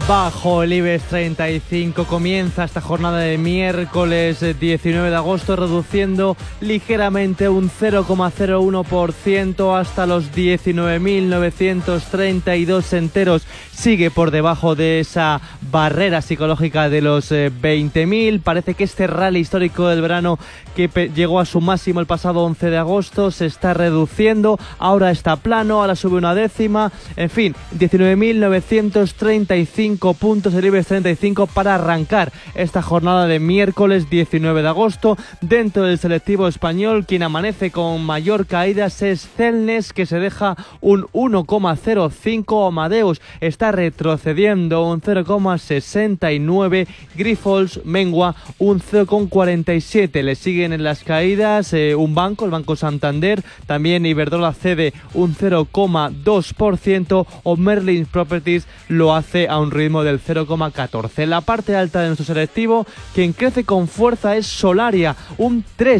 Bajo el IBEX 35 comienza esta jornada de miércoles 19 de agosto reduciendo ligeramente un 0,01% hasta los 19.932 enteros. Sigue por debajo de esa barrera psicológica de los 20.000. Parece que este rally histórico del verano que llegó a su máximo el pasado 11 de agosto se está reduciendo. Ahora está plano, ahora sube una décima. En fin, 19.935 puntos el IBEX 35 para arrancar esta jornada de miércoles 19 de agosto. Dentro del selectivo español, quien amanece con mayor caídas es Celnes, que se deja un 1,05. Amadeus está retrocediendo un 0,69. Grifols mengua un 0,47. Le siguen en las caídas un banco, el Banco Santander. También Iberdrola cede un 0,2%. O Merlin Properties lo hace a un ritmo del 0,14. En la parte alta de nuestro selectivo, quien crece con fuerza es Solaria, un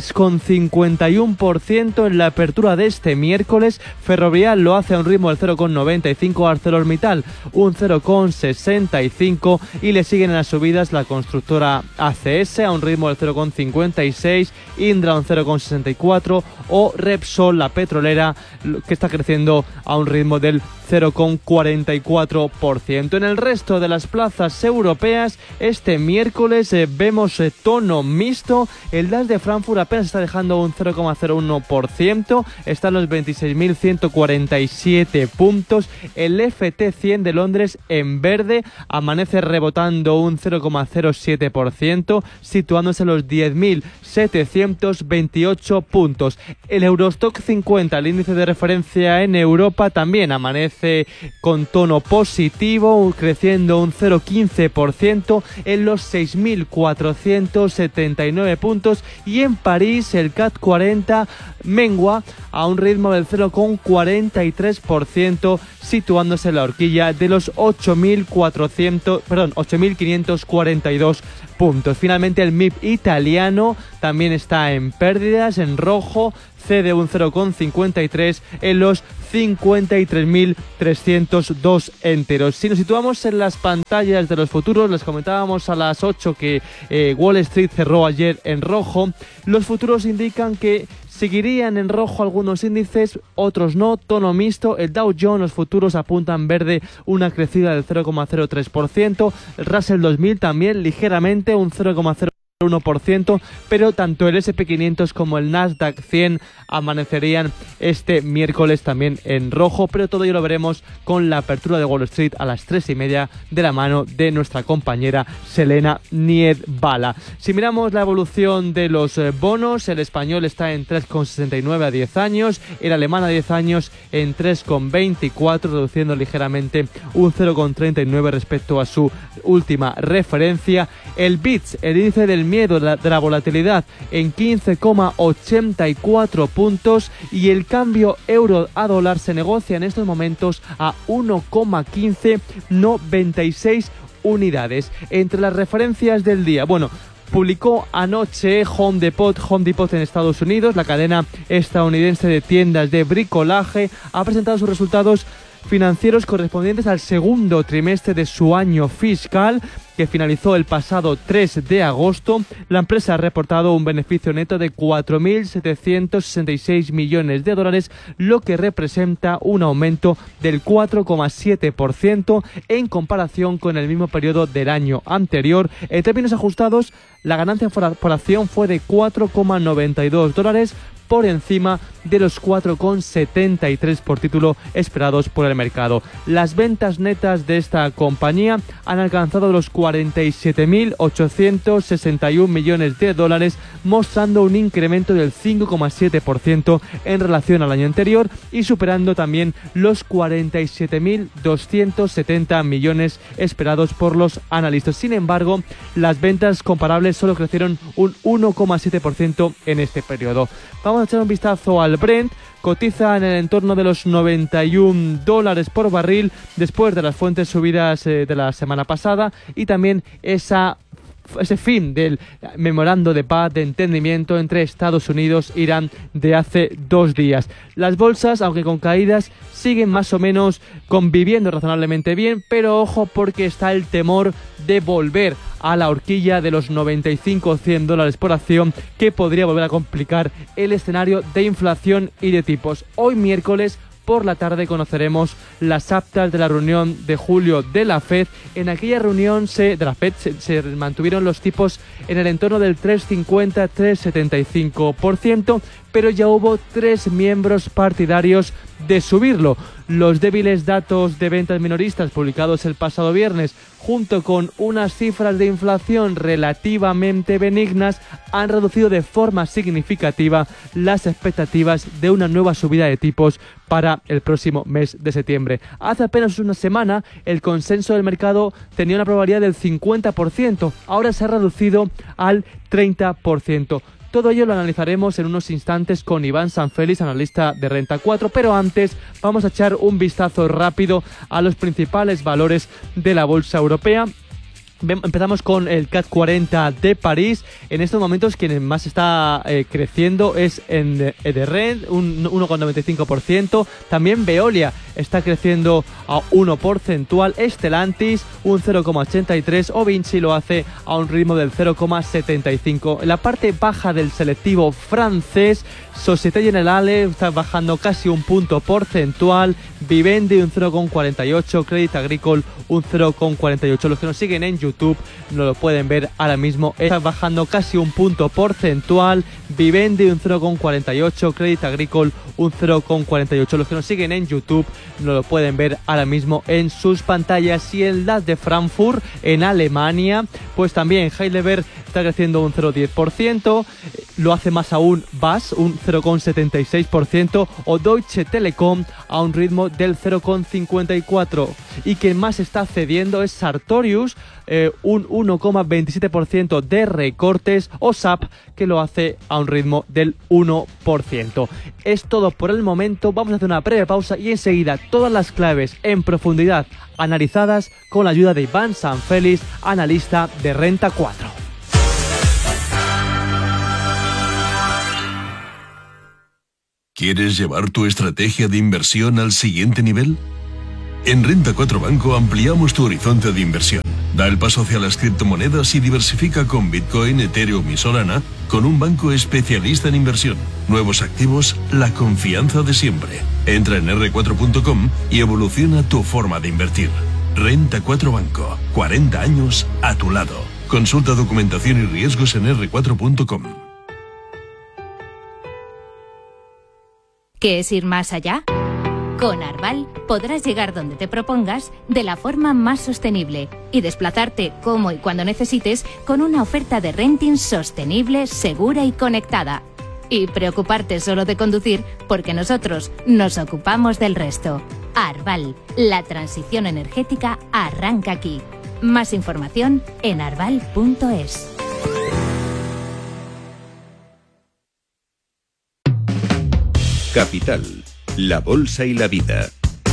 3,51% en la apertura de este miércoles. Ferrovial lo hace a un ritmo del 0,95. ArcelorMittal un 0,65 y le siguen en las subidas la constructora ACS a un ritmo del 0,56, Indra un 0,64 o Repsol, la petrolera, que está creciendo a un ritmo del 0,44%. En el resto de las plazas europeas, este miércoles vemos tono mixto. El DAX de Frankfurt apenas está dejando un 0,01%, está en los 26.147 puntos. El FT100 de Londres en verde amanece rebotando un 0,07%, situándose en los 10.728 puntos. El Eurostock 50, el índice de referencia en Europa, también amanece con tono positivo, creciendo un 0,15% en los 6.479 puntos. Y en París el CAC 40 mengua a un ritmo del 0,43%, situándose en la horquilla de los 8.542 puntos. Finalmente el MIB italiano también está en pérdidas, en rojo, cede un 0,53 en los 53.302 enteros. Si nos situamos en las pantallas de los futuros, les comentábamos a las 8 que Wall Street cerró ayer en rojo. Los futuros indican que seguirían en rojo algunos índices, otros no, tono mixto. El Dow Jones, los futuros apuntan verde, una crecida del 0,03%. El Russell 2000 también ligeramente, un 0,01%, pero tanto el SP500 como el Nasdaq 100 amanecerían este miércoles también en rojo, pero todo ello lo veremos con la apertura de Wall Street a las 3:30 de la mano de nuestra compañera Selena Niedbala. Si miramos la evolución de los bonos, el español está en 3,69 a 10 años, el alemán a 10 años en 3,24, reduciendo ligeramente un 0,39 respecto a su última referencia. El VIX, el índice del miedo de la volatilidad, en 15,84 puntos, y el cambio euro a dólar se negocia en estos momentos a 1,1596 unidades. Entre las referencias del día, publicó anoche Home Depot en Estados Unidos, la cadena estadounidense de tiendas de bricolaje, ha presentado sus resultados financieros correspondientes al segundo trimestre de su año fiscal, que finalizó el pasado 3 de agosto. La empresa ha reportado un beneficio neto de 4.766 millones de dólares, lo que representa un aumento del 4,7% en comparación con el mismo periodo del año anterior. En términos ajustados, la ganancia por acción fue de 4,92 dólares, por encima de los 4,73 por título esperados por el mercado. Las ventas netas de esta compañía han alcanzado los 47.861 millones de dólares, mostrando un incremento del 5,7% en relación al año anterior y superando también los 47.270 millones esperados por los analistas. Sin embargo, las ventas comparables solo crecieron un 1,7% en este periodo. Vamos a echar un vistazo al Brent. Cotiza en el entorno de los $91 por barril después de las fuentes subidas de la semana pasada y también esa ese fin del memorando de paz, de entendimiento entre Estados Unidos e Irán de hace 2 días. Las bolsas, aunque con caídas, siguen más o menos conviviendo razonablemente bien, pero ojo porque está el temor de volver a la horquilla de los 95 o 100 dólares por acción, que podría volver a complicar el escenario de inflación y de tipos. Hoy miércoles por la tarde conoceremos las actas de la reunión de julio de la FED. En aquella reunión se mantuvieron los tipos en el entorno del 3,50-3,75%, pero ya hubo 3 miembros partidarios de subirlo. Los débiles datos de ventas minoristas publicados el pasado viernes, junto con unas cifras de inflación relativamente benignas, han reducido de forma significativa las expectativas de una nueva subida de tipos para el próximo mes de septiembre. Hace apenas una semana, el consenso del mercado tenía una probabilidad del 50%, ahora se ha reducido al 30%. Todo ello lo analizaremos en unos instantes con Iván Sanfeliz, analista de Renta 4, pero antes vamos a echar un vistazo rápido a los principales valores de la bolsa europea. Empezamos con el CAC 40 de París. En estos momentos quien más está creciendo es en Edenred, un 1,95%. También Veolia está creciendo a 1 porcentual. Stellantis un 0,83%. O Vinci lo hace a un ritmo del 0,75%. En la parte baja del selectivo francés, Société Générale está bajando casi un punto porcentual. Vivendi un 0,48%. Crédit Agricole un 0,48%. Los que nos siguen en YouTube no lo pueden ver ahora mismo. Está bajando casi un punto porcentual. Vivendi un 0,48%. Crédit Agricole un 0,48%. Los que nos siguen en YouTube no lo pueden ver ahora mismo en sus pantallas. Y el DAX de Frankfurt en Alemania, pues también Heidelberg está creciendo un 0,10%. Lo hace más aún BAS, un 0,76%, o Deutsche Telekom a un ritmo del 0,54%. Y quien más está cediendo es Sartorius, un 1,27% de recortes, o SAP, que lo hace a un ritmo del 1%. Es todo por el momento. Vamos a hacer una breve pausa y enseguida todas las claves en profundidad analizadas con la ayuda de Iván Sanfeliz, analista de Renta 4. ¿Quieres llevar tu estrategia de inversión al siguiente nivel? En Renta 4 Banco ampliamos tu horizonte de inversión. Da el paso hacia las criptomonedas y diversifica con Bitcoin, Ethereum y Solana con un banco especialista en inversión. Nuevos activos, la confianza de siempre. Entra en r4.com y evoluciona tu forma de invertir. Renta 4 Banco, 40 años a tu lado. Consulta documentación y riesgos en r4.com. ¿Qué es ir más allá? Con Arval podrás llegar donde te propongas de la forma más sostenible y desplazarte como y cuando necesites con una oferta de renting sostenible, segura y conectada. Y preocuparte solo de conducir porque nosotros nos ocupamos del resto. Arval, la transición energética arranca aquí. Más información en arval.es. Capital, la bolsa y la vida.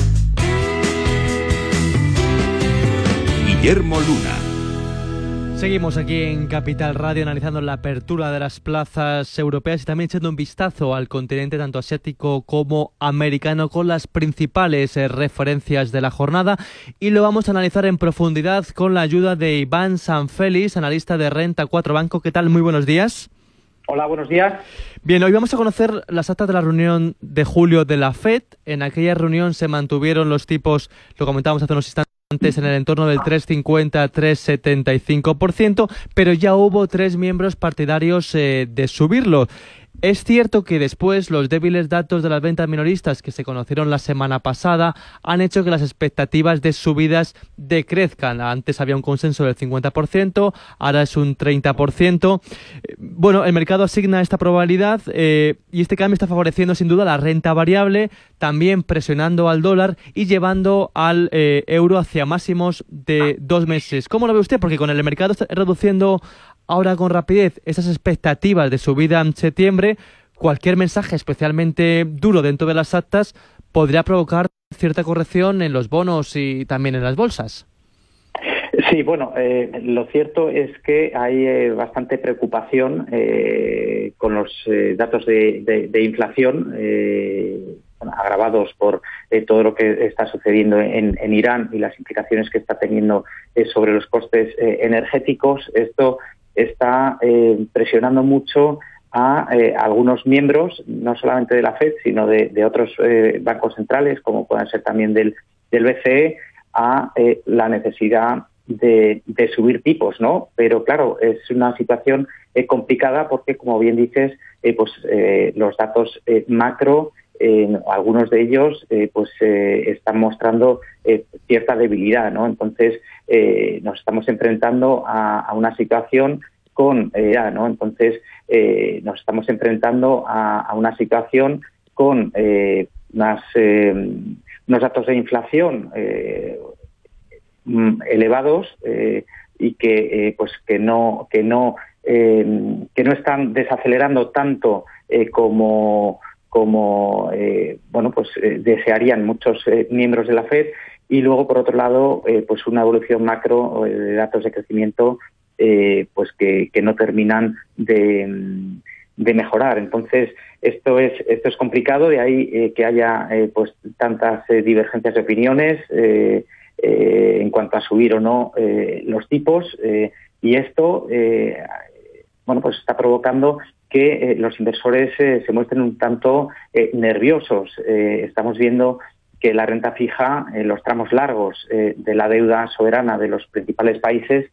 Guillermo Luna. Seguimos aquí en Capital Radio analizando la apertura de las plazas europeas y también echando un vistazo al continente tanto asiático como americano con las principales referencias de la jornada, y lo vamos a analizar en profundidad con la ayuda de Iván Sanfeliz, analista de Renta 4 Banco. ¿Qué tal? Muy buenos días. Hola, buenos días. Bien, hoy vamos a conocer las actas de la reunión de julio de la FED. En aquella reunión se mantuvieron los tipos, lo comentábamos hace unos instantes, en el entorno del 3,50-3,75%, pero ya hubo 3 miembros partidarios de subirlo. Es cierto que después los débiles datos de las ventas minoristas que se conocieron la semana pasada han hecho que las expectativas de subidas decrezcan. Antes había un consenso del 50%, ahora es un 30%. Bueno, el mercado asigna esta probabilidad y este cambio está favoreciendo sin duda la renta variable, también presionando al dólar y llevando al euro hacia máximos de 2 meses. ¿Cómo lo ve usted? Porque con el mercado está reduciendo ahora con rapidez esas expectativas de subida en septiembre, cualquier mensaje especialmente duro dentro de las actas podría provocar cierta corrección en los bonos y también en las bolsas. Sí, bueno, lo cierto es que hay bastante preocupación con los datos de inflación, agravados por todo lo que está sucediendo en Irán y las implicaciones que está teniendo sobre los costes energéticos. Esto está presionando mucho a algunos miembros, no solamente de la FED, sino de otros bancos centrales, como puedan ser también del BCE, a la necesidad de subir tipos, ¿no? Pero claro, es una situación complicada porque, como bien dices, los datos macro, algunos de ellos están mostrando cierta debilidad, ¿no? Entonces nos estamos enfrentando a una situación con ¿no? Entonces nos estamos enfrentando a una situación con unos datos de inflación elevados y que no están desacelerando tanto como desearían muchos miembros de la FED, y luego por otro lado una evolución macro de datos de crecimiento que no terminan de mejorar. Entonces esto es complicado, de ahí que haya tantas divergencias de opiniones en cuanto a subir o no los tipos, y esto está provocando que los inversores se muestren un tanto nerviosos. Estamos viendo que la renta fija, los tramos largos de la deuda soberana de los principales países,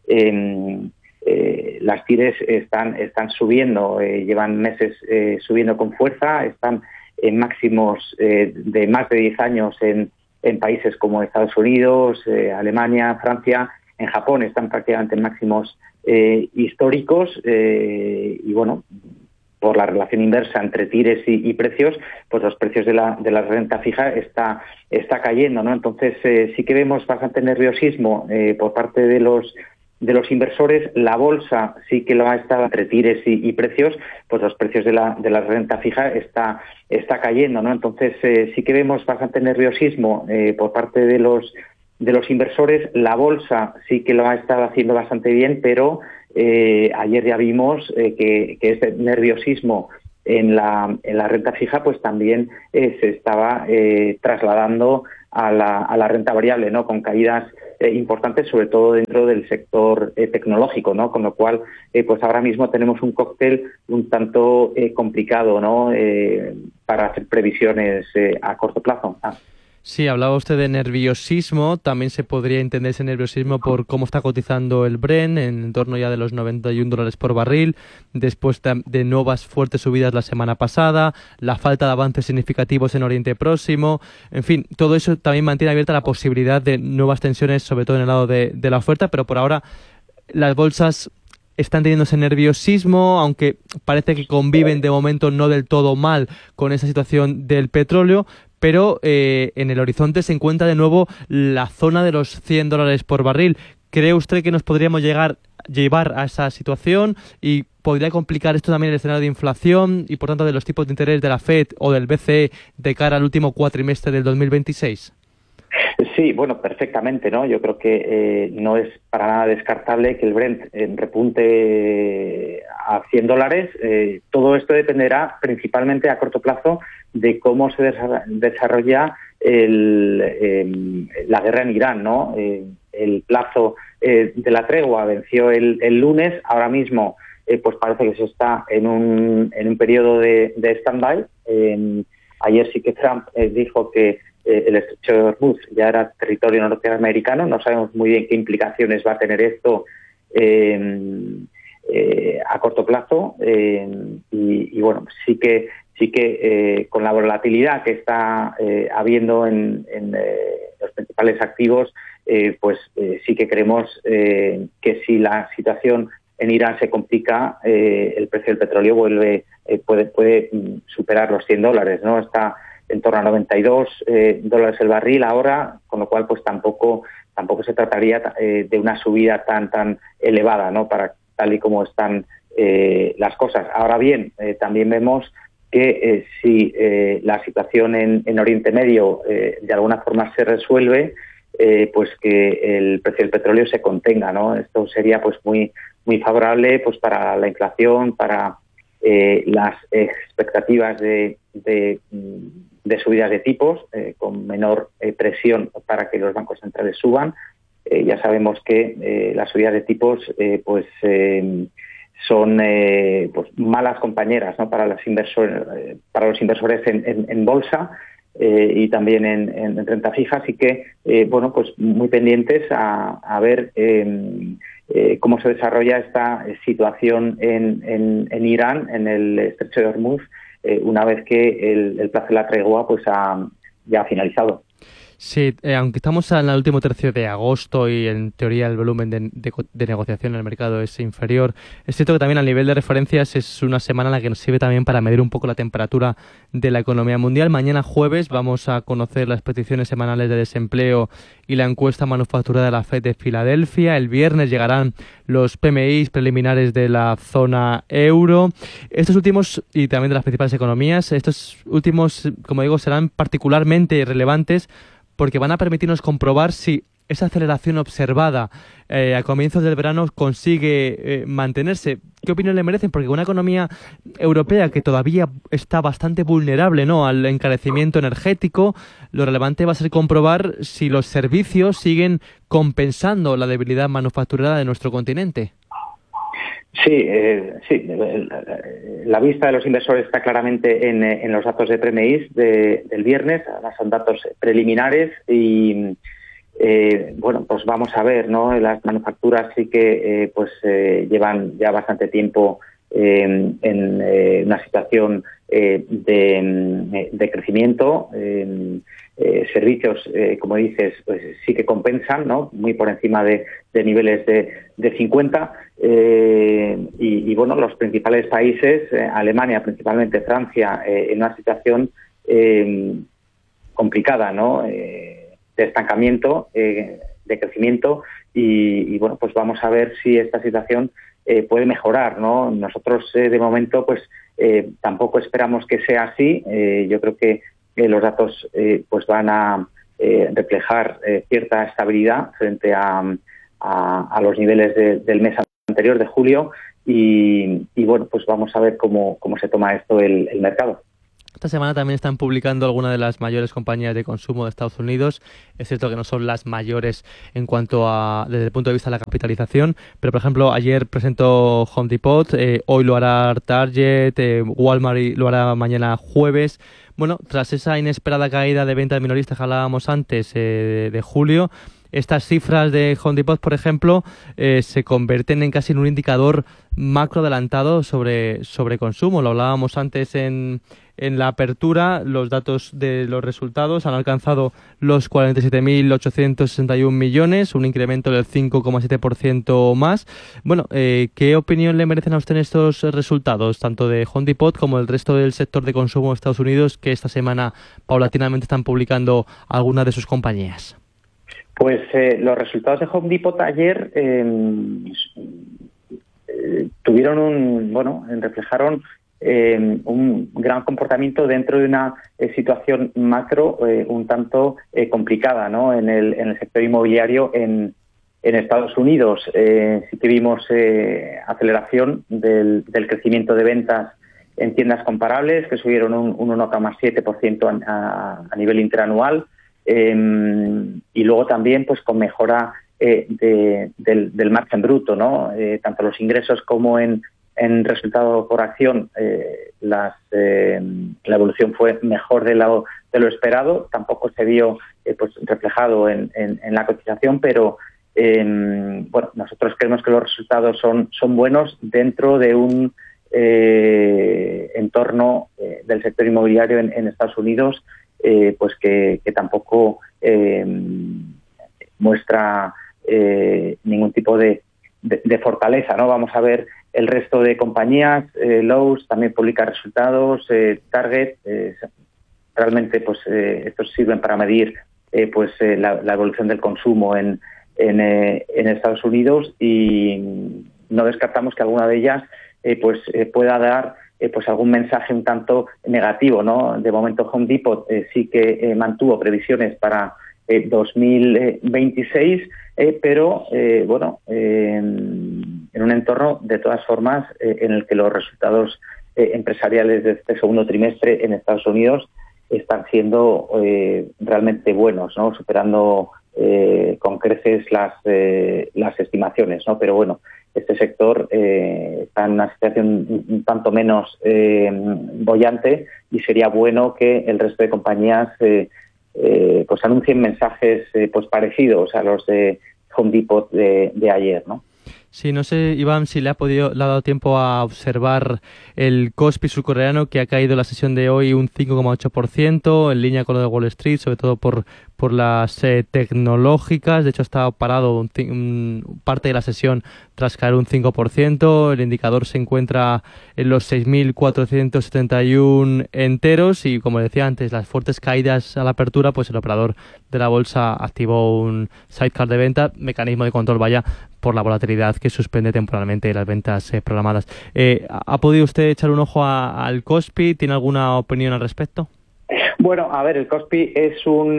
las TIRES están subiendo, llevan meses subiendo con fuerza, están en máximos de más de 10 años en países como Estados Unidos, Alemania, Francia. En Japón están prácticamente en máximos históricos, y bueno, por la relación inversa entre TIRES y precios, pues los precios de la renta fija está cayendo, ¿no? Entonces sí que vemos bastante nerviosismo por parte de los inversores. La bolsa sí que lo ha estado entre TIRES y precios, pues los precios de la renta fija está cayendo, ¿no? Entonces sí que vemos bastante nerviosismo por parte de los inversores. La bolsa sí que lo ha estado haciendo bastante bien, pero ayer ya vimos que este nerviosismo en la renta fija pues también se estaba trasladando a la renta variable, ¿no? Con caídas importantes, sobre todo dentro del sector tecnológico, ¿no? Con lo cual pues ahora mismo tenemos un cóctel un tanto complicado, ¿no? Para hacer previsiones a corto plazo. Sí, hablaba usted de nerviosismo. También se podría entender ese nerviosismo por cómo está cotizando el Brent, en torno ya de los $91 por barril, después de nuevas fuertes subidas la semana pasada, la falta de avances significativos en Oriente Próximo. En fin, todo eso también mantiene abierta la posibilidad de nuevas tensiones, sobre todo en el lado de la oferta, pero por ahora las bolsas están teniendo ese nerviosismo, aunque parece que conviven de momento no del todo mal con esa situación del petróleo, pero en el horizonte se encuentra de nuevo la zona de los $100 por barril. ¿Cree usted que nos podríamos llevar a esa situación y podría complicar esto también el escenario de inflación y por tanto de los tipos de interés de la FED o del BCE de cara al último cuatrimestre del 2026? Sí, bueno, perfectamente, ¿no? Yo creo que no es para nada descartable que el Brent repunte a $100. Todo esto dependerá principalmente a corto plazo de cómo se desarrolla la guerra en Irán, ¿no? El plazo de la tregua venció el lunes. Ahora mismo pues parece que se está en un periodo de stand-by. Ayer sí que Trump dijo que el estrecho de Hormuz ya era territorio norteamericano. No sabemos muy bien qué implicaciones va a tener esto a corto plazo, y bueno, sí que con la volatilidad que está habiendo en los principales activos, sí que creemos que si la situación en Irán se complica, el precio del petróleo puede superar los $100, ¿no? Está en torno a $92 el barril ahora, con lo cual pues tampoco se trataría de una subida tan elevada, ¿no? Para tal y como están las cosas. Ahora bien, también vemos que si la situación en Oriente Medio de alguna forma se resuelve, pues que el precio del petróleo se contenga, ¿no? Esto sería pues muy favorable pues para la inflación, para las expectativas de subidas de tipos, con menor presión para que los bancos centrales suban. Ya sabemos que las subidas de tipos son pues malas compañeras, ¿no? para los inversores en bolsa y también en renta fija, así que pues muy pendientes a ver cómo se desarrolla esta situación en Irán, en el estrecho de Hormuz, una vez que el plazo de la tregua pues ya ha finalizado. Sí, aunque estamos en el último tercio de agosto y en teoría el volumen de negociación en el mercado es inferior, es cierto que también a nivel de referencias es una semana en la que nos sirve también para medir un poco la temperatura de la economía mundial. Mañana jueves vamos a conocer las peticiones semanales de desempleo y la encuesta manufacturera de la FED de Filadelfia. El viernes llegarán los PMI preliminares de la zona euro. Estos últimos, y también de las principales economías, estos últimos, como digo, serán particularmente relevantes porque van a permitirnos comprobar si esa aceleración observada a comienzos del verano consigue mantenerse. ¿Qué opinión le merecen? Porque una economía europea que todavía está bastante vulnerable, ¿no?, al encarecimiento energético, lo relevante va a ser comprobar si los servicios siguen compensando la debilidad manufacturera de nuestro continente. Sí, la vista de los inversores está claramente en los datos de PMI del viernes. Además son datos preliminares y pues vamos a ver, ¿no? Las manufacturas sí que llevan ya bastante tiempo en una situación de crecimiento. Servicios, como dices, pues sí que compensan, ¿no? Muy por encima de niveles de 50. Y los principales países, Alemania, principalmente Francia, en una situación complicada, ¿no? De estancamiento, de crecimiento y pues vamos a ver si esta situación puede mejorar, ¿no? Nosotros de momento pues tampoco esperamos que sea así. Yo creo que los datos pues van a reflejar cierta estabilidad frente a los niveles del mes anterior, de julio, y pues vamos a ver cómo se toma esto el mercado. Esta semana también están publicando algunas de las mayores compañías de consumo de Estados Unidos. Es cierto que no son las mayores en cuanto a desde el punto de vista de la capitalización, pero por ejemplo ayer presentó Home Depot, hoy lo hará Target, Walmart lo hará mañana jueves. Bueno, tras esa inesperada caída de ventas minoristas que hablábamos antes de julio, estas cifras de Home Depot, por ejemplo, se convierten en casi un indicador macro adelantado sobre consumo. Lo hablábamos antes en la apertura. Los datos de los resultados han alcanzado los 47.861 millones, un incremento del 5,7% más. Bueno, ¿qué opinión le merecen a usted estos resultados, tanto de Home Depot como del resto del sector de consumo de Estados Unidos, que esta semana paulatinamente están publicando algunas de sus compañías? Pues los resultados de Home Depot ayer reflejaron un gran comportamiento dentro de una situación macro un tanto complicada, ¿no? En el sector inmobiliario en Estados Unidos. Sí que vimos aceleración del crecimiento de ventas en tiendas comparables, que subieron un 1,7% a nivel interanual. Y luego también pues con mejora del margen bruto, ¿no? Tanto los ingresos como en resultado por acción la evolución fue mejor de lo esperado. Tampoco se vio reflejado en la cotización, pero nosotros creemos que los resultados son buenos dentro de un entorno del sector inmobiliario en Estados Unidos pues que tampoco muestra ningún tipo de fortaleza, ¿no? Vamos a ver el resto de compañías. Lowe's también publica resultados, Target, realmente pues estos sirven para medir la evolución del consumo en Estados Unidos, y no descartamos que alguna de ellas pueda dar algún mensaje un tanto negativo, ¿no? De momento Home Depot sí que mantuvo previsiones para 2026, pero en un entorno, de todas formas, en el que los resultados empresariales de este segundo trimestre en Estados Unidos están siendo realmente buenos, ¿no? Superando con creces las estimaciones, ¿no? Pero bueno, este sector está en una situación un tanto menos boyante, y sería bueno que el resto de compañías pues anuncien mensajes pues parecidos a los de Home Depot de ayer, ¿no? Sí, no sé, Iván, si le ha dado tiempo a observar el Kospi surcoreano, que ha caído la sesión de hoy un 5,8%, en línea con lo de Wall Street, sobre todo por las tecnológicas. De hecho, ha estado parado parte de la sesión tras caer un 5%. El indicador se encuentra en los 6.471 enteros y, como decía antes, las fuertes caídas a la apertura, pues el operador de la bolsa activó un sidecar de venta, mecanismo de control, por la volatilidad que suspende temporalmente las ventas programadas. ¿Ha podido usted echar un ojo al Kospi? ¿Tiene alguna opinión al respecto? Bueno, a ver, el Kospi es un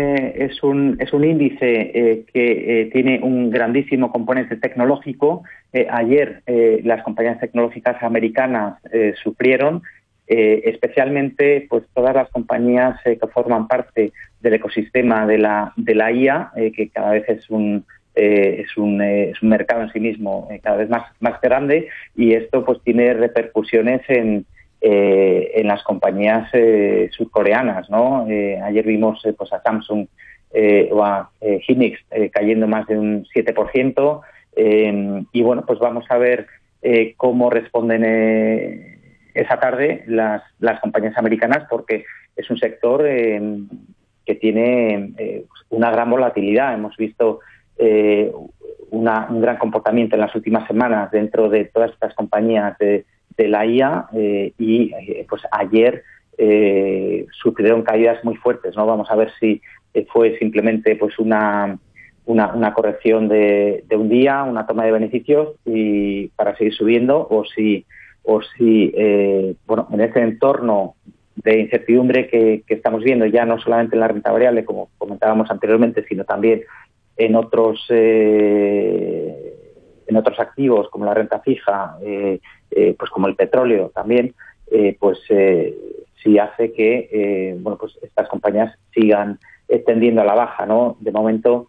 índice que tiene un grandísimo componente tecnológico. Ayer las compañías tecnológicas americanas sufrieron, especialmente pues todas las compañías que forman parte del ecosistema de la IA, que cada vez es un mercado en sí mismo cada vez más grande, y esto pues tiene repercusiones en las compañías surcoreanas, ¿no? Ayer vimos pues a Samsung o a Hynix cayendo más de un 7%, y bueno, pues vamos a ver cómo responden esa tarde las compañías americanas, porque es un sector que tiene una gran volatilidad. Hemos visto un gran comportamiento en las últimas semanas dentro de todas estas compañías de la IA, y pues ayer sufrieron caídas muy fuertes, ¿no? Vamos a ver si fue simplemente pues una corrección de un día, una toma de beneficios y para seguir subiendo, o si en ese entorno de incertidumbre que estamos viendo ya no solamente en la renta variable, como comentábamos anteriormente, sino también en otros activos como la renta fija, pues como el petróleo también, sí hace que pues estas compañías sigan tendiendo a la baja, ¿no? De momento,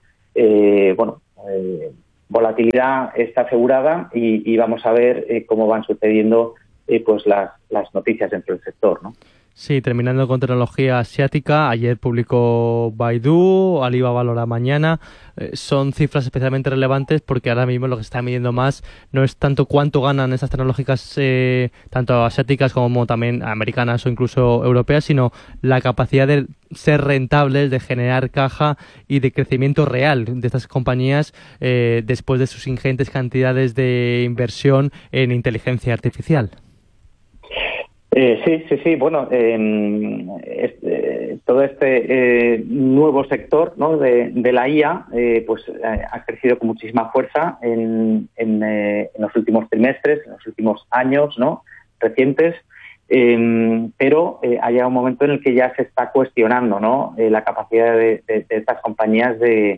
volatilidad está asegurada, y vamos a ver cómo van sucediendo pues las noticias dentro del sector, ¿no? Sí, terminando con tecnología asiática, ayer publicó Baidu, Alibaba lo hará mañana. Son cifras especialmente relevantes porque ahora mismo lo que se está midiendo más no es tanto cuánto ganan esas tecnológicas, tanto asiáticas como también americanas o incluso europeas, sino la capacidad de ser rentables, de generar caja y de crecimiento real de estas compañías después de sus ingentes cantidades de inversión en inteligencia artificial. Sí. Bueno, todo este nuevo sector, ¿no? de la IA, ha crecido con muchísima fuerza en los últimos trimestres, en los últimos años, ¿no? Recientes, pero ha llegado un momento en el que ya se está cuestionando, ¿no? La capacidad de estas compañías de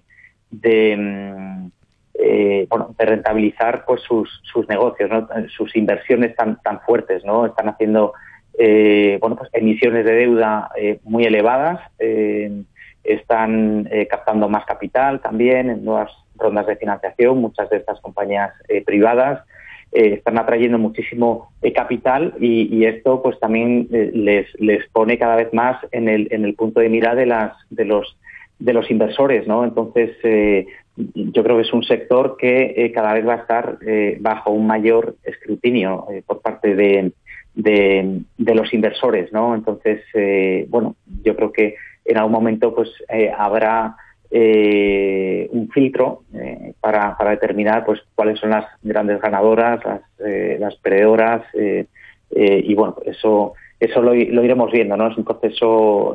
rentabilizar pues sus negocios, ¿no? Sus inversiones tan fuertes, ¿no? Están haciendo emisiones de deuda muy elevadas, están captando más capital también en nuevas rondas de financiación. Muchas de estas compañías privadas están atrayendo muchísimo capital, y esto pues también les pone cada vez más en el punto de mira de los inversores, ¿no? Entonces yo creo que es un sector que cada vez va a estar bajo un mayor escrutinio por parte de los inversores, ¿no? Entonces, yo creo que en algún momento pues habrá un filtro para determinar pues cuáles son las grandes ganadoras, las perdedoras, y bueno, eso lo iremos viendo, ¿no? Es un proceso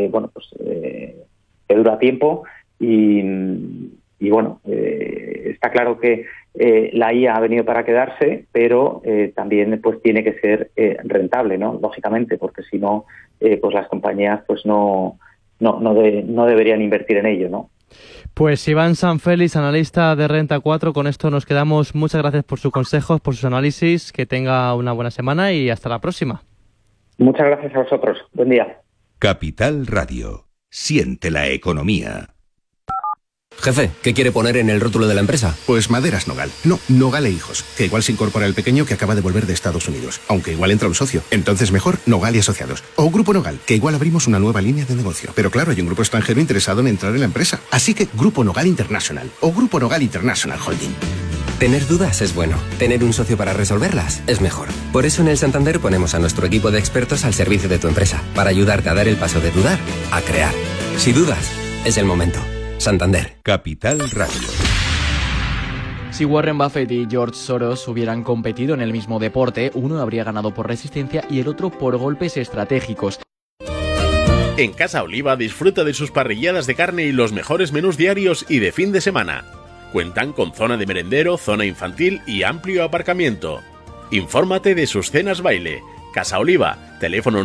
que dura tiempo, y está claro que la IA ha venido para quedarse, pero también pues tiene que ser rentable, ¿no? Lógicamente, porque si no, pues las compañías pues no no deberían invertir en ello, ¿no? Pues Iván Sanfélix, analista de Renta 4, con esto nos quedamos. Muchas gracias por sus consejos, por sus análisis, que tenga una buena semana y hasta la próxima. Muchas gracias a vosotros. Buen día. Capital Radio. Siente la economía. Jefe, ¿qué quiere poner en el rótulo de la empresa? Pues Maderas Nogal. No, Nogal e Hijos, que igual se incorpora el pequeño que acaba de volver de Estados Unidos, aunque igual entra un socio. Entonces mejor Nogal y Asociados. O Grupo Nogal, que igual abrimos una nueva línea de negocio. Pero claro, hay un grupo extranjero interesado en entrar en la empresa. Así que Grupo Nogal International o Grupo Nogal International Holding. Tener dudas es bueno. Tener un socio para resolverlas es mejor. Por eso en el Santander ponemos a nuestro equipo de expertos al servicio de tu empresa, para ayudarte a dar el paso de dudar a crear. Si dudas, es el momento. Santander. Capital Radio. Si Warren Buffett y George Soros hubieran competido en el mismo deporte, uno habría ganado por resistencia y el otro por golpes estratégicos. En Casa Oliva disfruta de sus parrilladas de carne y los mejores menús diarios y de fin de semana. Cuentan con zona de merendero, zona infantil y amplio aparcamiento. Infórmate de sus cenas baile. Casa Oliva, teléfono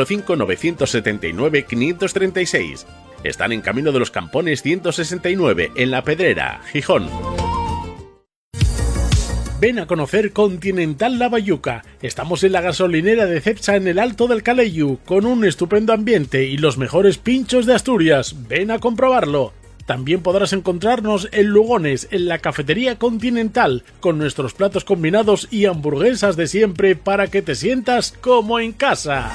985-979-536. Están en Camino de los Campones 169, en La Pedrera, Gijón. Ven a conocer Continental La Bayuca. Estamos en la gasolinera de Cepsa en el Alto del Caleyú, con un estupendo ambiente y los mejores pinchos de Asturias. Ven a comprobarlo. También podrás encontrarnos en Lugones, en la Cafetería Continental, con nuestros platos combinados y hamburguesas de siempre para que te sientas como en casa.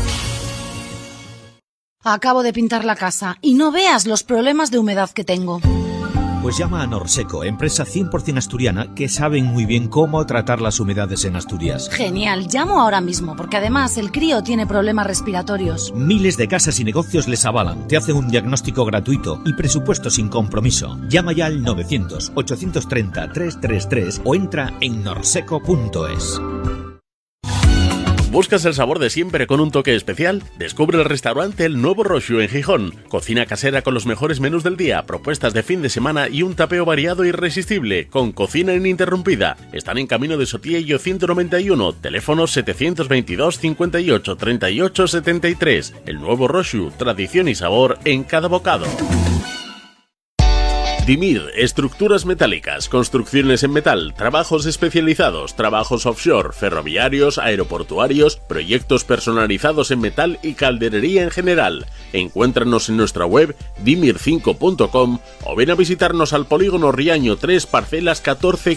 Acabo de pintar la casa y no veas los problemas de humedad que tengo. Pues llama a Norseco, empresa 100% asturiana que saben muy bien cómo tratar las humedades en Asturias. Genial, llamo ahora mismo porque además el crío tiene problemas respiratorios. Miles de casas y negocios les avalan, te hacen un diagnóstico gratuito y presupuesto sin compromiso. Llama ya al 900-830-333 o entra en norseco.es. ¿Buscas el sabor de siempre con un toque especial? Descubre el restaurante El Nuevo Roxu en Gijón. Cocina casera con los mejores menús del día, propuestas de fin de semana y un tapeo variado e irresistible, con cocina ininterrumpida. Están en Camino de Sotillo 191, teléfono 722 58 38 73. El Nuevo Roxu, tradición y sabor en cada bocado. Dimir, estructuras metálicas, construcciones en metal, trabajos especializados, trabajos offshore, ferroviarios, aeroportuarios, proyectos personalizados en metal y calderería en general. Encuéntranos en nuestra web dimir5.com o ven a visitarnos al polígono Riaño 3, parcelas 14,